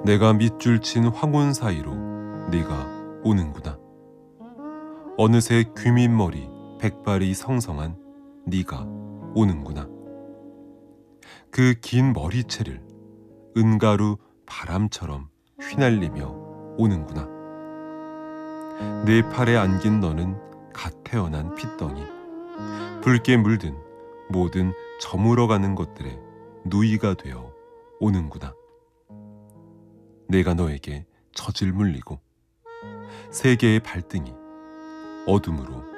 내가 밑줄 친 황혼 사이로 네가 오는구나. 어느새 귀밑머리 백발이 성성한 네가 오는구나. 그 긴 머리채를 은가루 바람처럼 휘날리며 오는구나. 내 팔에 안긴 너는 갓 태어난 핏덩이, 붉게 물든 모든 저물어가는 것들의 누이가 되어 오는구나. 내가 너에게 젖을 물리고 세계의 발등이 어둠으로